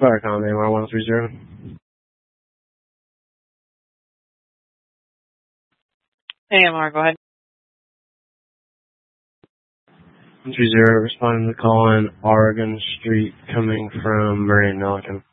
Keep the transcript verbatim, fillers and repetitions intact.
Firecom, A M R one three zero. A M R, go ahead. one three zero, responding to the call in Oregon Street coming from Murray and Milliken.